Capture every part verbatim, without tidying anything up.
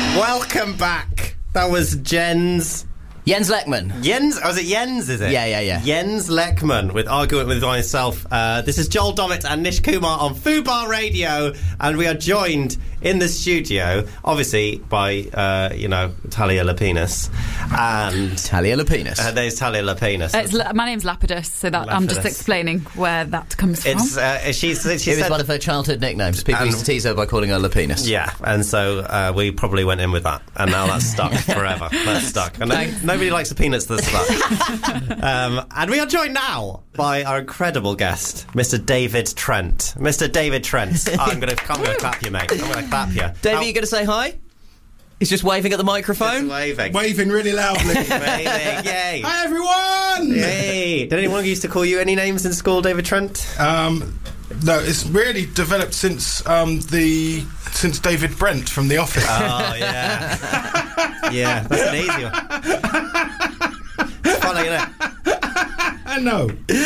Welcome back. That was Jens... Jens Lekman. Jens, oh, is it Jens, is it? Yeah, yeah, yeah. Jens Lekman with Argument with Myself. Uh, this is Joel Dommett and Nish Kumar on Fubar Radio, and we are joined in the studio, obviously, by, uh, you know, Talia Lapinus. And... Talia Lapinus. Uh, there's Talia Lapinus. Uh, it's, my name's Lapidus, so that I'm just Lapidus. explaining where that comes from. It's, uh, she's, she it said, was one of her childhood nicknames. People And- used to tease her by calling her Lapinus. Yeah, and so uh, we probably went in with that, and now that's stuck forever. That's stuck. And no, nobody likes the peanuts that's stuck. um, and we are joined now by our incredible guest, Mister David Trent. Mister David Trent. I'm going to I'm going to clap you, mate. I'm going to clap you. David, How- you going to say hi? He's just waving at the microphone. Just waving. Waving really loudly. Waving. Yay. Hi, everyone! Yay. Did anyone used to call you any names in school, David Trent? Um, no, it's really developed since um, the since David Brent from The Office. Oh, yeah. Yeah, that's an easy one. It's funny, isn't it? I know.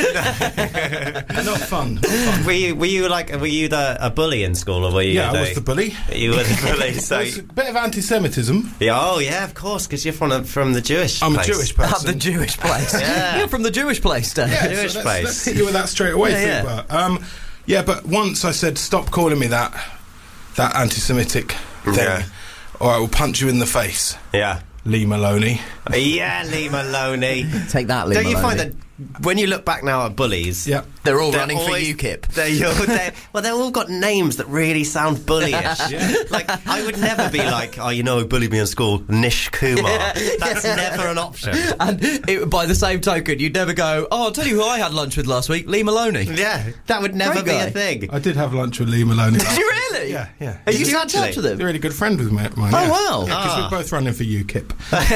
Not fun. Not fun. Were you, were you like, were you the, a bully in school, or were you? Yeah, the, I was the bully. You were the bully, so. There's a bit of anti-Semitism. Yeah, oh, yeah, of course, because you're from the, from the Jewish I'm place. a Jewish Ah, person. the Jewish place. Yeah. You're from the Jewish place, Dave. Yeah, Jewish so let's, place. let's hit you with that straight away, Yeah, yeah. Fubar. Um, yeah, but once I said, stop calling me that, that anti-Semitic thing, Yeah. or I will punch you in the face. Yeah. Lee Maloney. Yeah, Lee Maloney. Take that, Lee Don't you Maloney. find that when you look back now at bullies... Yeah. They're all They're running always- for UKIP. They're, you're, they're, well, they've all got names that really sound bullyish. Yeah. Like, I would never be like, oh, you know who bullied me in school? Nish Kumar. That's never an option. And it, by the same token, you'd never go, oh, I'll tell you who I had lunch with last week, Lee Maloney. Yeah, that would never Great be guy. a thing. I did have lunch with Lee Maloney. Did you really? Yeah, yeah. Are you Did you still in touch actually? with him? He's a really good friend with mine. Oh, yeah. wow. Yeah, because Ah. we're both running for UKIP.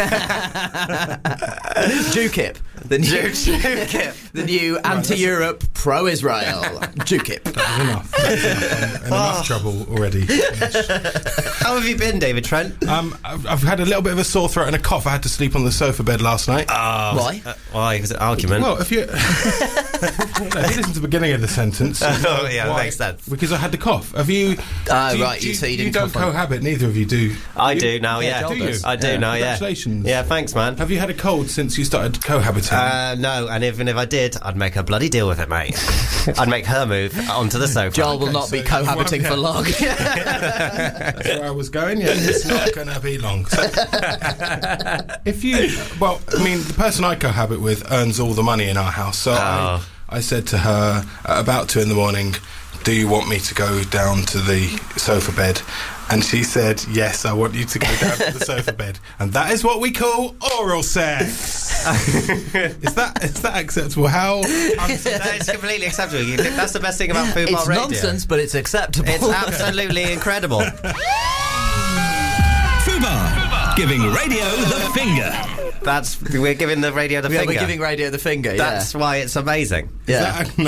JUKIP. The new, Jukip. the new anti-Europe, pro-Israel. JUKIP. That's enough. That's enough. I'm in enough trouble already. How have you been, David Trent? Um, I've, I've had a little bit of a sore throat and a cough. I had to sleep on the sofa bed last night. Oh, Why? Uh, why? Was it argument? Well, if you, no, if you listen to the beginning of the sentence, you know Oh, yeah, that why. makes sense. Because I had the cough. Have you? Ah, do right, do you say you didn't don't cough on- cohabit. Neither of you do. I You- do now, yeah. Joel Do you? does. I do Yeah. now, yeah. Congratulations. Yeah, thanks, man. Have you had a cold since you started cohabiting? Uh, no, and even if I did, I'd make a bloody deal with it, mate. I'd make her move onto the sofa. Joel will Okay, not be so cohabiting you for won't long. That's where I was going. Yeah, it's not going to be long. So, if you, well, I mean, the person I cohabit with earns all the money in our house. So I, Oh. I said to her at about two in the morning, "Do you want me to go down to the sofa bed?" And she said, "Yes, I want you to go down to the sofa bed." And that is what we call oral sex. is that is that acceptable? How? That is completely acceptable. You think that's the best thing about Fubar It's Radio. nonsense, but it's acceptable. It's absolutely incredible. Fubar, giving radio the finger. That's we're giving the radio the yeah, finger. we're giving radio the finger, yeah. That's why it's amazing. yeah. Is that